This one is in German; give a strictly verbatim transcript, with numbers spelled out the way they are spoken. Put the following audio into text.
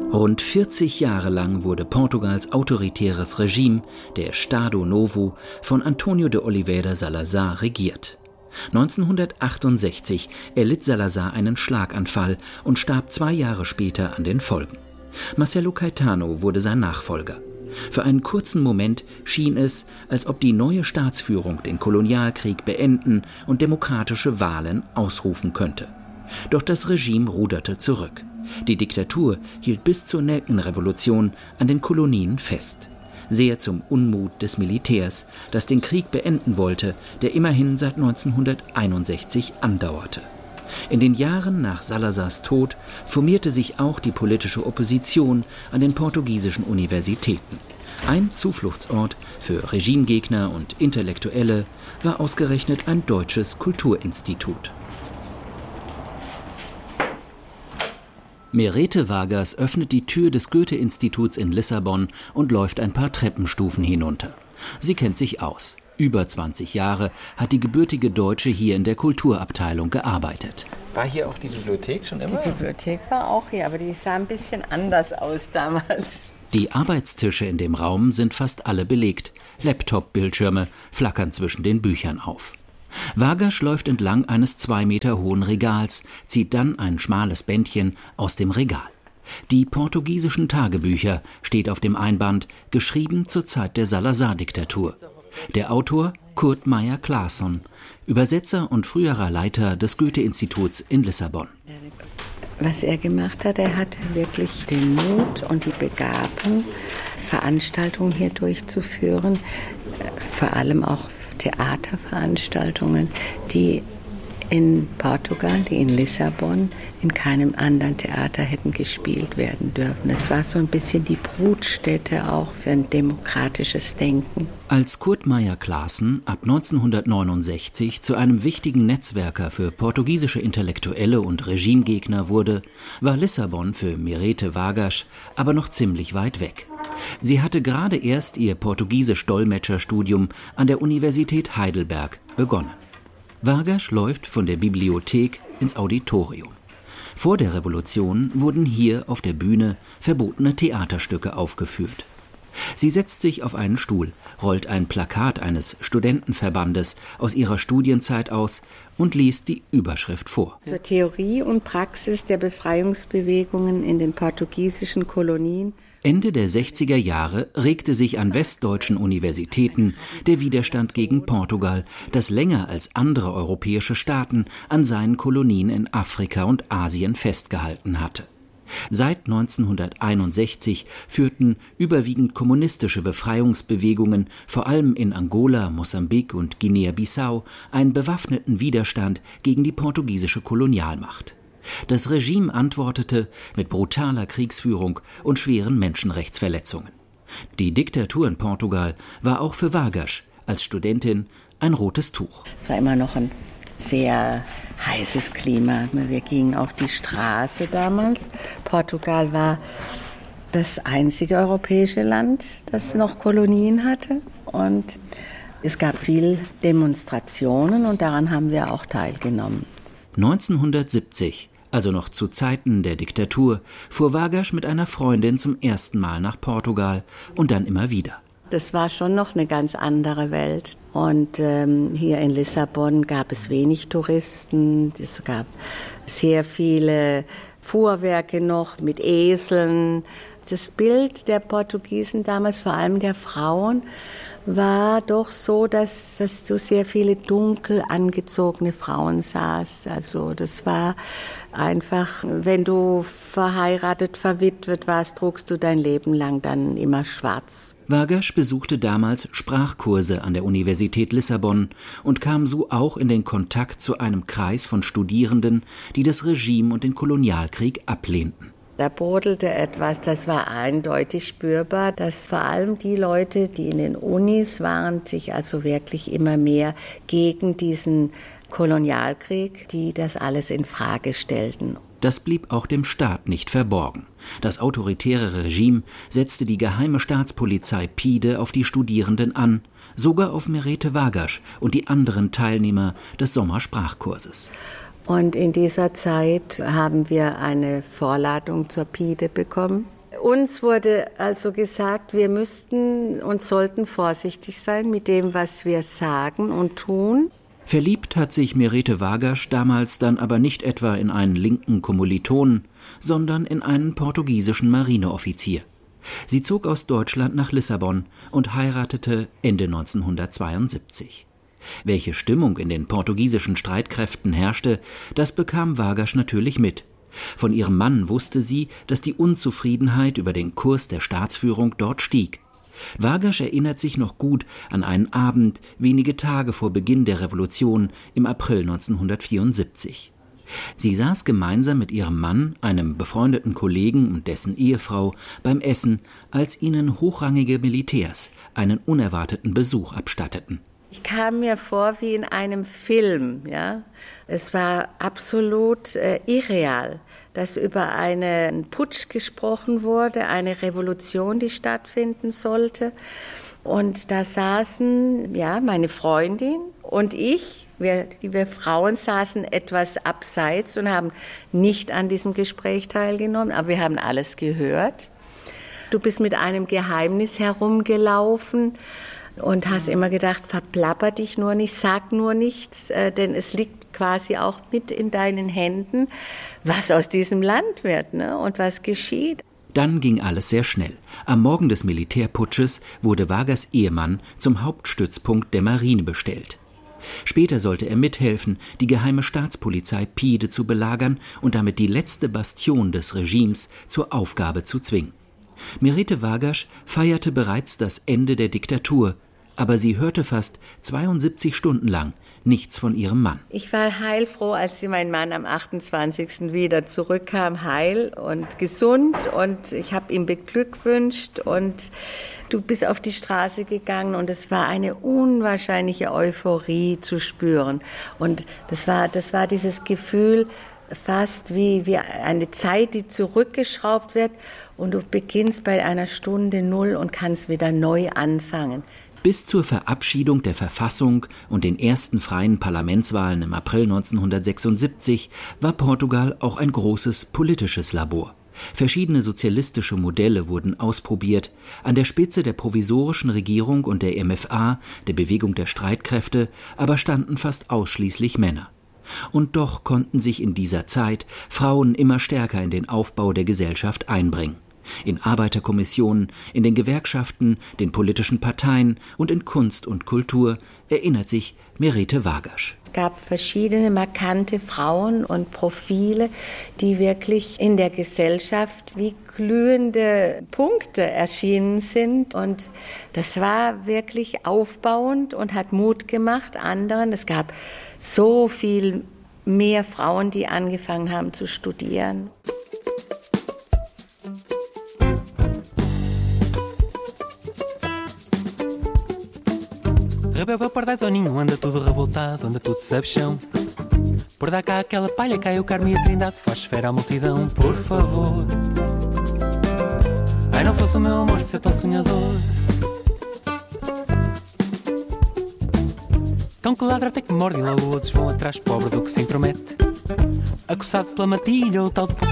Rund vierzig Jahre lang wurde Portugals autoritäres Regime, der Estado Novo, von António de Oliveira Salazar regiert. neunzehnhundertachtundsechzig erlitt Salazar einen Schlaganfall und starb zwei Jahre später an den Folgen. Marcelo Caetano wurde sein Nachfolger. Für einen kurzen Moment schien es, als ob die neue Staatsführung den Kolonialkrieg beenden und demokratische Wahlen ausrufen könnte. Doch das Regime ruderte zurück. Die Diktatur hielt bis zur Nelkenrevolution an den Kolonien fest. Sehr zum Unmut des Militärs, das den Krieg beenden wollte, der immerhin seit neunzehnhunderteinundsechzig andauerte. In den Jahren nach Salazars Tod formierte sich auch die politische Opposition an den portugiesischen Universitäten. Ein Zufluchtsort für Regimegegner und Intellektuelle war ausgerechnet ein deutsches Kulturinstitut. Merete Vargas öffnet die Tür des Goethe-Instituts in Lissabon und läuft ein paar Treppenstufen hinunter. Sie kennt sich aus. Über zwanzig Jahre hat die gebürtige Deutsche hier in der Kulturabteilung gearbeitet. War hier auch die Bibliothek schon immer? Die Bibliothek war auch hier, aber die sah ein bisschen anders aus damals. Die Arbeitstische in dem Raum sind fast alle belegt. Laptop-Bildschirme flackern zwischen den Büchern auf. Vargas läuft entlang eines zwei Meter hohen Regals, zieht dann ein schmales Bändchen aus dem Regal. Die portugiesischen Tagebücher steht auf dem Einband, geschrieben zur Zeit der Salazar-Diktatur. Der Autor Kurt Meyer-Claesson, Übersetzer und früherer Leiter des Goethe-Instituts in Lissabon. Was er gemacht hat, er hatte wirklich den Mut und die Begabung, Veranstaltungen hier durchzuführen, vor allem auch Theaterveranstaltungen, die in Portugal, die in Lissabon, in keinem anderen Theater hätten gespielt werden dürfen. Es war so ein bisschen die Brutstätte auch für ein demokratisches Denken. Als Kurt Meyer-Claesson ab neunzehnhundertneunundsechzig zu einem wichtigen Netzwerker für portugiesische Intellektuelle und Regimegegner wurde, war Lissabon für Merete Vargas aber noch ziemlich weit weg. Sie hatte gerade erst ihr Portugiesisch-Dolmetscherstudium an der Universität Heidelberg begonnen. Vargas läuft von der Bibliothek ins Auditorium. Vor der Revolution wurden hier auf der Bühne verbotene Theaterstücke aufgeführt. Sie setzt sich auf einen Stuhl, rollt ein Plakat eines Studentenverbandes aus ihrer Studienzeit aus und liest die Überschrift vor. Zur Theorie und Praxis der Befreiungsbewegungen in den portugiesischen Kolonien. Ende der sechziger Jahre regte sich an westdeutschen Universitäten der Widerstand gegen Portugal, das länger als andere europäische Staaten an seinen Kolonien in Afrika und Asien festgehalten hatte. Seit neunzehnhunderteinundsechzig führten überwiegend kommunistische Befreiungsbewegungen, vor allem in Angola, Mosambik und Guinea-Bissau, einen bewaffneten Widerstand gegen die portugiesische Kolonialmacht. Das Regime antwortete mit brutaler Kriegsführung und schweren Menschenrechtsverletzungen. Die Diktatur in Portugal war auch für Vargas als Studentin ein rotes Tuch. Es war immer noch ein sehr heißes Klima. Wir gingen auf die Straße damals. Portugal war das einzige europäische Land, das noch Kolonien hatte. Und es gab viele Demonstrationen und daran haben wir auch teilgenommen. neunzehnhundertsiebzig, also noch zu Zeiten der Diktatur, fuhr Vargas mit einer Freundin zum ersten Mal nach Portugal und dann immer wieder. Das war schon noch eine ganz andere Welt. Und ähm, hier in Lissabon gab es wenig Touristen. Es gab sehr viele Fuhrwerke noch mit Eseln. Das Bild der Portugiesen damals, vor allem der Frauen, war doch so, dass, dass du sehr viele dunkel angezogene Frauen sahst. Also das war einfach, wenn du verheiratet, verwitwet warst, trugst du dein Leben lang dann immer schwarz. Vargas besuchte damals Sprachkurse an der Universität Lissabon und kam so auch in den Kontakt zu einem Kreis von Studierenden, die das Regime und den Kolonialkrieg ablehnten. Da brodelte etwas, das war eindeutig spürbar, dass vor allem die Leute, die in den Unis waren, sich also wirklich immer mehr gegen diesen Kolonialkrieg, die das alles in Frage stellten. Das blieb auch dem Staat nicht verborgen. Das autoritäre Regime setzte die geheime Staatspolizei PIDE auf die Studierenden an, sogar auf Merete Vargas und die anderen Teilnehmer des Sommersprachkurses. Und in dieser Zeit haben wir eine Vorladung zur PIDE bekommen. Uns wurde also gesagt, wir müssten und sollten vorsichtig sein mit dem, was wir sagen und tun. Verliebt hat sich Merethe Vargas damals dann aber nicht etwa in einen linken Kommilitonen, sondern in einen portugiesischen Marineoffizier. Sie zog aus Deutschland nach Lissabon und heiratete Ende neunzehnhundertzweiundsiebzig. Welche Stimmung in den portugiesischen Streitkräften herrschte, das bekam Vargas natürlich mit. Von ihrem Mann wusste sie, dass die Unzufriedenheit über den Kurs der Staatsführung dort stieg. Vargas erinnert sich noch gut an einen Abend wenige Tage vor Beginn der Revolution im April neunzehnhundertvierundsiebzig. Sie saß gemeinsam mit ihrem Mann, einem befreundeten Kollegen und dessen Ehefrau beim Essen, als ihnen hochrangige Militärs einen unerwarteten Besuch abstatteten. Ich kam mir vor wie in einem Film, ja. Es war absolut äh, irreal, dass über einen Putsch gesprochen wurde, eine Revolution, die stattfinden sollte. Und da saßen, ja, meine Freundin und ich, wir, wir Frauen saßen etwas abseits und haben nicht an diesem Gespräch teilgenommen, aber wir haben alles gehört. Du bist mit einem Geheimnis herumgelaufen und hast immer gedacht, verplapper dich nur nicht, sag nur nichts, äh, denn es liegt quasi auch mit in deinen Händen, was aus diesem Land wird, ne, und was geschieht. Dann ging alles sehr schnell. Am Morgen des Militärputsches wurde Vargas' Ehemann zum Hauptstützpunkt der Marine bestellt. Später sollte er mithelfen, die geheime Staatspolizei Pide zu belagern und damit die letzte Bastion des Regimes zur Aufgabe zu zwingen. Merethe Vargas feierte bereits das Ende der Diktatur, aber sie hörte fast zweiundsiebzig Stunden lang nichts von ihrem Mann. Ich war heilfroh, als mein Mann am achtundzwanzigsten wieder zurückkam, heil und gesund, und ich habe ihm beglückwünscht und du bist auf die Straße gegangen und es war eine unwahrscheinliche Euphorie zu spüren. Und das war, das war dieses Gefühl, fast wie, wie eine Zeit, die zurückgeschraubt wird und du beginnst bei einer Stunde Null und kannst wieder neu anfangen. Bis zur Verabschiedung der Verfassung und den ersten freien Parlamentswahlen im April neunzehnhundertsechsundsiebzig war Portugal auch ein großes politisches Labor. Verschiedene sozialistische Modelle wurden ausprobiert. An der Spitze der provisorischen Regierung und der M F A, der Bewegung der Streitkräfte, aber standen fast ausschließlich Männer. Und doch konnten sich in dieser Zeit Frauen immer stärker in den Aufbau der Gesellschaft einbringen. In Arbeiterkommissionen, in den Gewerkschaften, den politischen Parteien und in Kunst und Kultur, erinnert sich Merethe Vargas. Es gab verschiedene markante Frauen und Profile, die wirklich in der Gesellschaft wie glühende Punkte erschienen sind. Und das war wirklich aufbauend und hat Mut gemacht anderen. Es gab so viel mehr Frauen, die angefangen haben zu studieren. Rebebe pardais ao ninho, anda tudo revoltado, anda tudo sabichão. Por dar cá aquela palha, cai o Carmo e a Trindade, faz esfera à multidão, por favor. Ai, não fosse o meu amor ser tão sonhador. Cão que ladra até que morde e logo outros vão atrás, pobre do que se intromete. Acossado pela matilha, o tal de